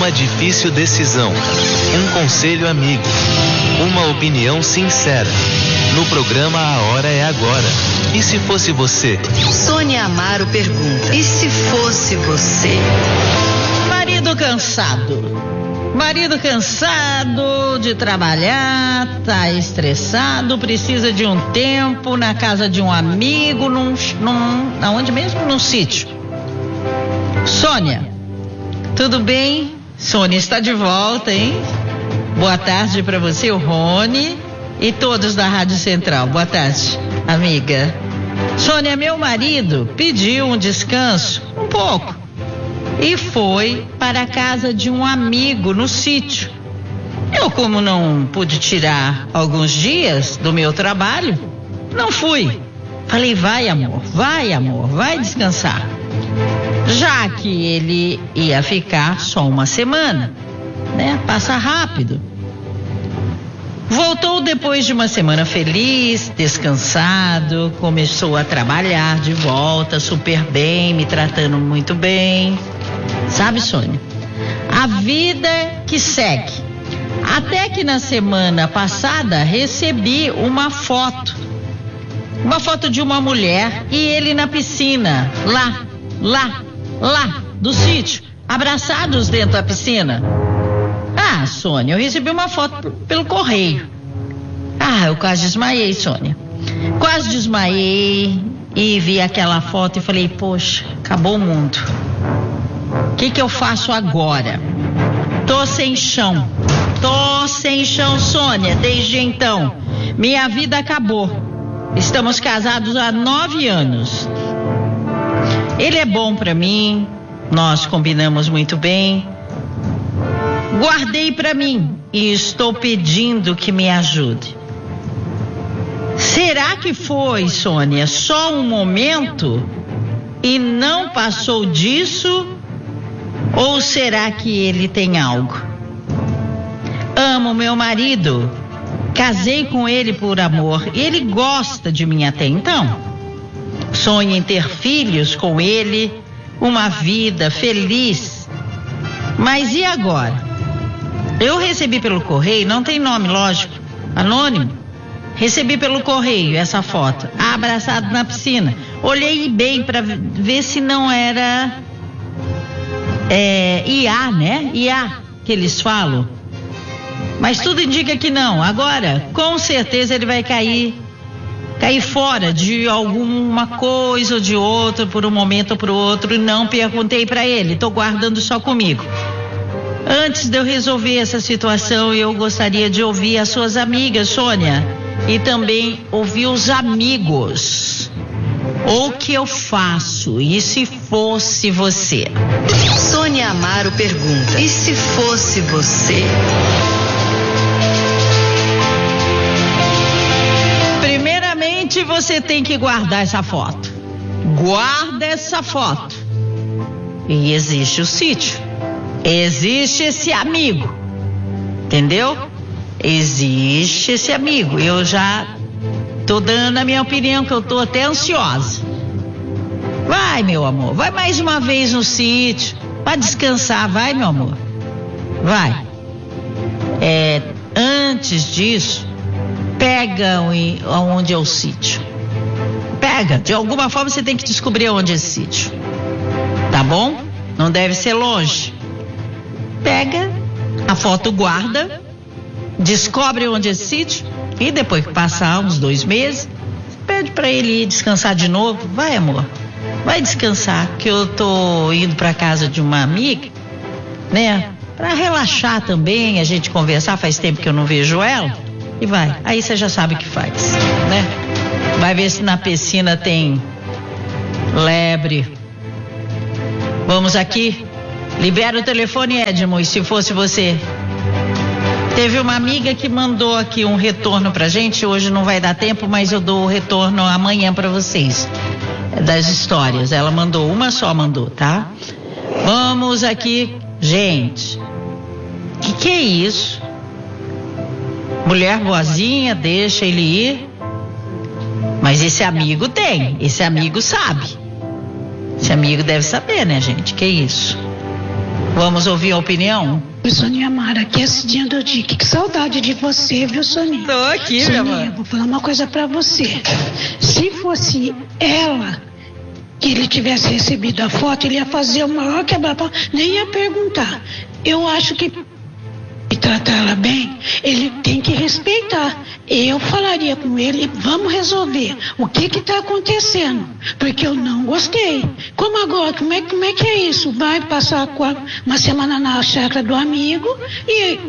uma difícil decisão, um conselho amigo, uma opinião sincera. No programa A Hora é Agora. E se fosse você? Sônia Amaro pergunta: e se fosse você? Marido cansado de trabalhar, tá estressado, precisa de um tempo na casa de um amigo, aonde mesmo? Num sítio. Sônia, tudo bem? Sônia está de volta, hein? Boa tarde para você, o Rony e todos da Rádio Central. Boa tarde, amiga. Sônia, meu marido pediu um descanso, um pouco, e foi para a casa de um amigo no sítio. Eu, como não pude tirar alguns dias do meu trabalho, não fui. Falei, vai amor, vai descansar. Já que ele ia ficar só uma semana, né? Passa rápido. Voltou depois de uma semana feliz, descansado, começou a trabalhar de volta, super bem, me tratando muito bem. Sabe, Sônia? A vida que segue. Até que na semana passada recebi uma foto de uma mulher e ele na piscina, lá do sítio, abraçados dentro da piscina. Ah, Sônia, eu recebi uma foto pelo correio. Eu quase desmaiei, Sônia. Quase desmaiei e vi aquela foto e falei, poxa, acabou o mundo. O que eu faço agora? Tô sem chão, Sônia, desde então. Minha vida acabou. Estamos casados há 9 anos. Ele é bom pra mim, nós combinamos muito bem. Guardei pra mim e estou pedindo que me ajude. Será que foi, Sônia, só um momento e não passou disso? Ou será que ele tem algo? Amo meu marido, casei com ele por amor, ele gosta de mim até então. Sonho em ter filhos com ele, uma vida feliz. Mas e agora? Eu recebi pelo correio, não tem nome, lógico, anônimo. Recebi pelo correio essa foto, abraçado na piscina. Olhei bem para ver se não era IA, né? IA que eles falam. Mas tudo indica que não. Agora, com certeza ele vai cair fora de alguma coisa ou de outra, por um momento ou por outro, e não perguntei para ele, estou guardando só comigo. Antes de eu resolver essa situação, eu gostaria de ouvir as suas amigas, Sônia, e também ouvir os amigos. O que eu faço? E se fosse você? Sônia Amaro pergunta: e se fosse você? Primeiramente, você tem que guardar essa foto. Guarda essa foto. E existe o sítio. Existe esse amigo. Entendeu? Existe esse amigo. Eu já tô dando a minha opinião, que eu tô até ansiosa. Vai, meu amor. Vai mais uma vez no sítio. Vai descansar. Vai, meu amor. Vai. Antes disso, pega onde é o sítio. Pega. De alguma forma você tem que descobrir onde é esse sítio. Tá bom? Não deve ser longe. Pega a foto, guarda, descobre onde é esse sítio e depois que passar uns 2 meses, pede pra ele ir descansar de novo. Vai, amor, vai descansar, que eu tô indo pra casa de uma amiga, né, pra relaxar também, a gente conversar, faz tempo que eu não vejo ela, e vai, aí você já sabe o que faz, né? Vai ver se na piscina tem lebre. Vamos aqui. Libera o telefone, Edmo, e se fosse você? Teve uma amiga que mandou aqui um retorno pra gente, hoje não vai dar tempo, mas eu dou o retorno amanhã pra vocês, das histórias. Ela mandou, uma só mandou, tá? Vamos aqui, gente. Que é isso? Mulher boazinha, deixa ele ir. Mas esse amigo tem, esse amigo sabe. Esse amigo deve saber, né, gente? Que isso? Vamos ouvir a opinião? Soninha Mara, aqui é Cidinha do Dique. Que saudade de você, viu, Soninha? Tô aqui, Soninha, meu amor. vou falar uma coisa pra você. Se fosse ela que ele tivesse recebido a foto, ele ia fazer o maior quebra-pau, nem ia perguntar. Eu acho que tratar ela bem, ele tem que respeitar. Eu falaria com ele, vamos resolver o que está acontecendo, porque eu não gostei. Como agora, como é que é isso? Vai passar uma semana na chácara do amigo e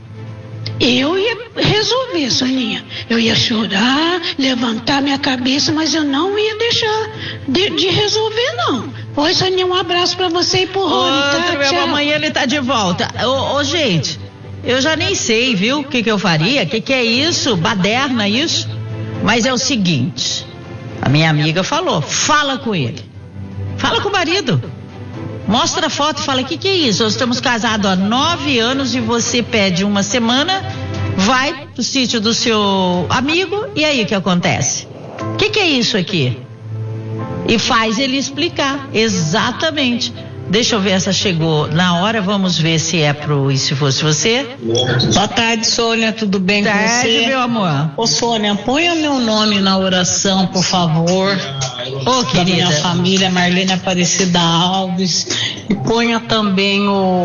eu ia resolver, Soninha. Eu ia chorar, levantar minha cabeça, mas eu não ia deixar de resolver, não. Oi, Soninha, um abraço pra você e pro Rony, tá? Tchau. Amanhã ele tá de volta. Gente, eu já nem sei, viu, o que eu faria, que é isso, baderna isso, mas é o seguinte, a minha amiga falou, fala com ele, fala com o marido, mostra a foto e fala, que é isso, nós estamos casados há 9 anos e você pede uma semana, vai pro sítio do seu amigo, e aí o que acontece? O que é isso aqui? E faz ele explicar, exatamente. Deixa eu ver, essa chegou na hora, vamos ver se é pro E Se Fosse Você. Boa tarde, Sônia, tudo bem com você? Meu amor. Ô, Sônia, ponha meu nome na oração, por favor. Ô, querida. Da minha família, Marlene Aparecida Alves. E ponha também o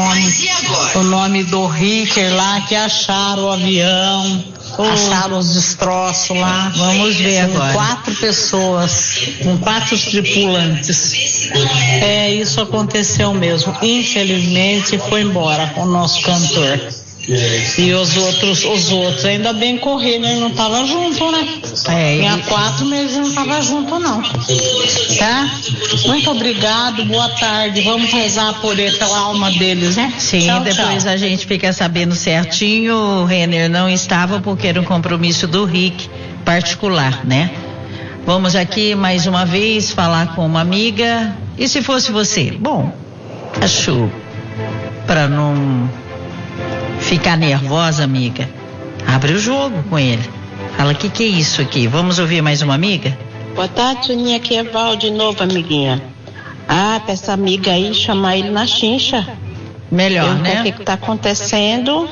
nome do Ricker lá, que acharam o avião. Acharam os destroços lá. Vamos ver agora. 4 pessoas, com 4 tripulantes. Isso aconteceu mesmo. Infelizmente foi embora o nosso cantor. E os outros, ainda bem correram, ele não estava junto, né? Tinha 4 meses, não estava junto, não. Tá? Muito obrigado, boa tarde. Vamos rezar por a alma deles, né? Sim, tchau, depois tchau. A gente fica sabendo certinho. O Renner não estava porque era um compromisso do Rick particular, né? Vamos aqui mais uma vez falar com uma amiga. E se fosse você? Bom, acho para não ficar nervosa, amiga, abre o jogo com ele. Fala, que é isso aqui? Vamos ouvir mais uma amiga? Boa tarde, Soninha, aqui é Val de novo, amiguinha. Pra essa amiga aí, chamar ele na chincha. Melhor, né? O que tá acontecendo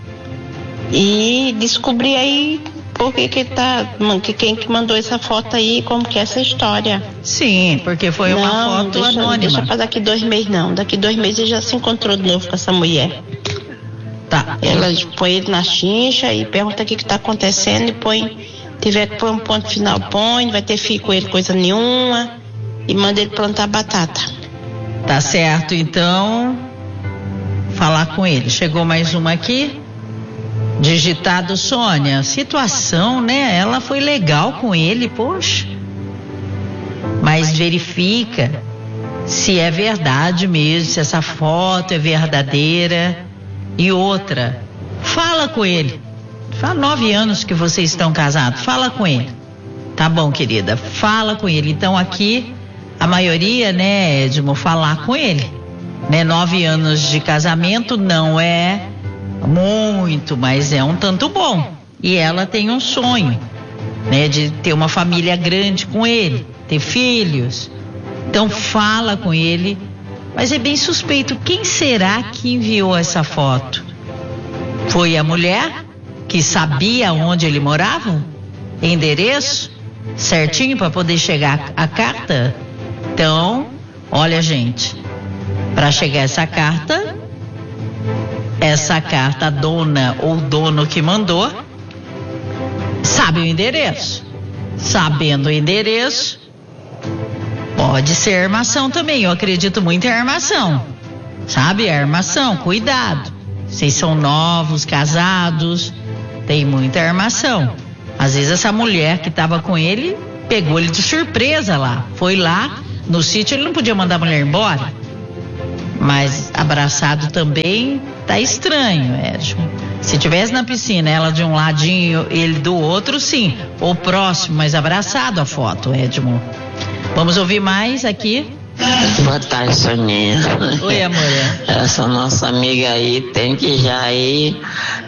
e descobrir aí por que quem que mandou essa foto aí, como que é essa história. Sim, porque foi uma foto anônima. Deixa pra daqui 2 meses não. Daqui 2 meses ele já se encontrou de novo com essa mulher. Tá. Ela põe ele na chincha e pergunta o que tá acontecendo e tiver que pôr um ponto final, põe, não vai ter filho com ele coisa nenhuma e manda ele plantar batata. Tá certo, então falar com ele. Chegou mais uma aqui. Digitado, Sônia, situação, né? Ela foi legal com ele, poxa. Mas verifica se é verdade mesmo, se essa foto é verdadeira. E outra, fala com ele. Faz 9 anos que vocês estão casados, fala com ele. Tá bom, querida, fala com ele. Então aqui, a maioria, né, Edmo, falar com ele. Né, 9 anos de casamento não é muito, mas é um tanto bom. E ela tem um sonho, né, de ter uma família grande com ele, ter filhos. Então fala com ele. Mas é bem suspeito, quem será que enviou essa foto? Foi a mulher que sabia onde ele morava? Endereço? Certinho para poder chegar a carta? Então, olha, gente, para chegar essa carta, a dona ou dono que mandou sabe o endereço. Sabendo o endereço, pode ser armação também. Eu acredito muito em armação. Sabe? Armação, cuidado. Vocês são novos, casados, tem muita armação. Às vezes essa mulher que estava com ele pegou ele de surpresa lá. Foi lá no sítio, ele não podia mandar a mulher embora. Mas abraçado também tá estranho, Edmo. Se tivesse na piscina, ela de um ladinho, ele do outro, sim. Ou próximo, mas abraçado a foto, Edmo. Vamos ouvir mais aqui. Boa tarde, Soninha. Oi, amor. Essa nossa amiga aí tem que já ir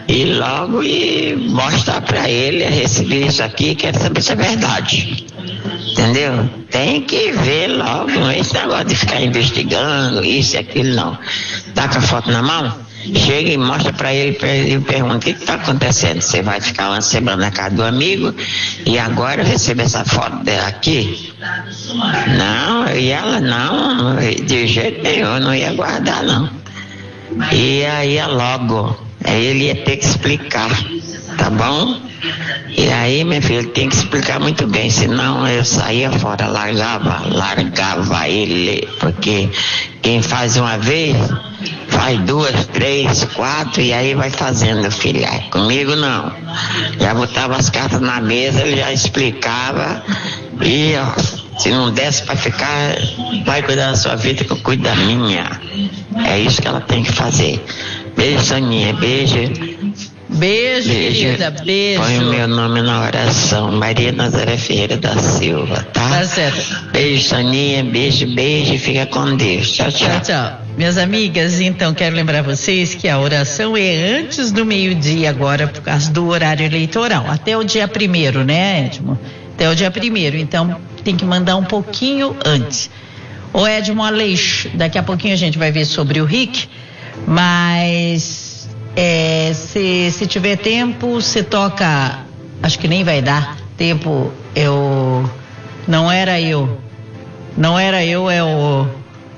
logo e mostrar pra ele, receber isso aqui, quer saber se é verdade. Entendeu? Tem que ver logo, esse negócio de ficar investigando, isso e aquilo, não. Tá com a foto na mão? Chega e mostra pra ele e pergunta: o que tá acontecendo? Você vai ficar uma semana na casa do amigo e agora recebe essa foto dela aqui? Não, e ela não, de jeito nenhum, eu não ia guardar, não. E aí logo, aí ele ia ter que explicar, tá bom? E aí, meu filho, tem que explicar muito bem, senão eu saía fora, largava ele, porque quem faz uma vez, faz 2, 3, 4 e aí vai fazendo, filha. Comigo não. Já botava as cartas na mesa, ele já explicava e, ó, se não desse pra ficar, vai cuidar da sua vida que eu cuido da minha. É isso que ela tem que fazer. Beijo, Soninha, beijo. Beijo, querida, beijo. Põe o meu nome na oração, Maria Nazaré Ferreira da Silva, tá? Tá certo. Beijo, Soninha, beijo, e fica com Deus. Tchau, tchau. Tchau, tchau. Minhas amigas, então quero lembrar vocês que a oração é antes do meio-dia agora, por causa do horário eleitoral. Até o dia 1º, né, Edmo? Até o dia 1º, então tem que mandar um pouquinho antes. Ô Edmo Aleixo, daqui a pouquinho a gente vai ver sobre o Rick, mas... se tiver tempo, você toca, acho que nem vai dar tempo, não era eu, é o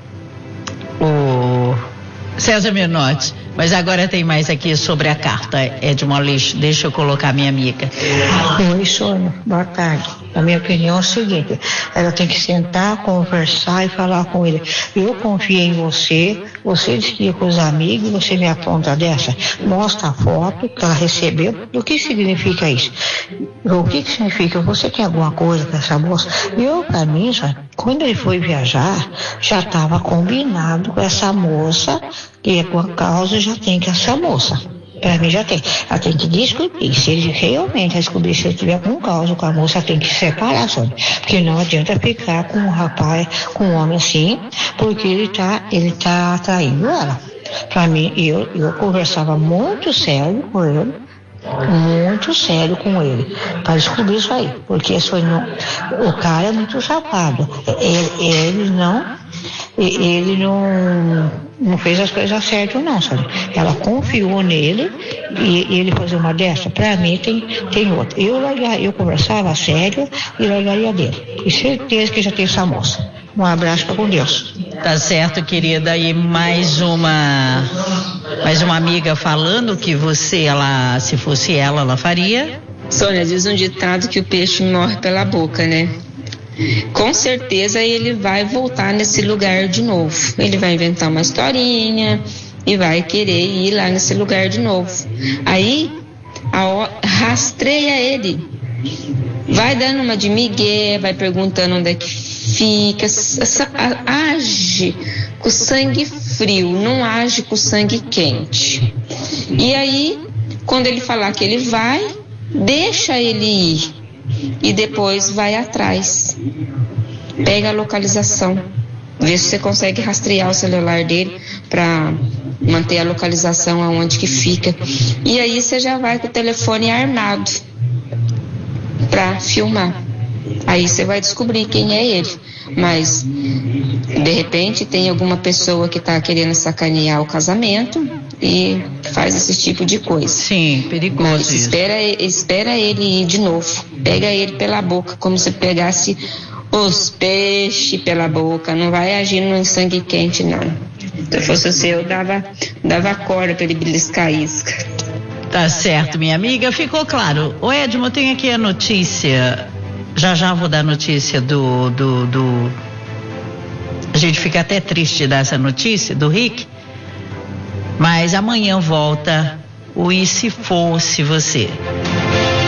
César Menotti, mas agora tem mais aqui sobre a carta, Edmo Aleixo, deixa eu colocar minha amiga. Oi, Sônia, boa tarde. A minha opinião é o seguinte: ela tem que sentar, conversar e falar com ele. Eu confiei em você, você disse que ia com os amigos, você me aponta dessa, mostra a foto que ela recebeu. O que significa isso? O que significa? Você tem alguma coisa com essa moça? Eu, pra mim, quando ele foi viajar, já estava combinado com essa moça, que é por causa já tem que essa moça. Pra mim já tem. Ela tem que descobrir. Se ele realmente descobrir, se ele tiver com causa com a moça, ela tem que separar, sabe? Porque não adianta ficar com um rapaz, com um homem assim, porque ele tá atraindo ela. Pra mim, eu conversava muito sério com ele, para descobrir isso aí. Porque o cara é muito safado. Ele não fez as coisas certas, não, sabe? Ela confiou nele e ele fazer uma dessa, pra mim tem outra. Eu conversava sério e largaria dele. E certeza que já tem essa moça. Um abraço, pra com Deus. Tá certo, querida. E mais uma amiga falando que se fosse ela faria. Sônia, diz um ditado que o peixe morre pela boca, né? Com certeza ele vai voltar nesse lugar de novo. Ele vai inventar uma historinha e vai querer ir lá nesse lugar de novo. Aí, rastreia ele. Vai dando uma de migué, vai perguntando onde é que fica. Age com sangue frio, não age com sangue quente. E aí, quando ele falar que ele vai, deixa ele ir. E depois vai atrás, pega a localização, vê se você consegue rastrear o celular dele para manter a localização aonde que fica, e aí você já vai com o telefone armado para filmar. Aí você vai descobrir quem é ele. Mas de repente tem alguma pessoa que está querendo sacanear o casamento e faz esse tipo de coisa. Sim, perigoso. Mas espera ele ir de novo. Pega ele pela boca, como se pegasse os peixes pela boca. Não vai agindo em sangue quente, não. Se eu fosse o seu, eu dava corda para ele beliscar a isca. Tá certo, minha amiga, ficou claro. Ô Edmo, eu tenho aqui a notícia. Já vou dar notícia do... A gente fica até triste de dar essa notícia do Rick, mas amanhã volta o E Se Fosse Você.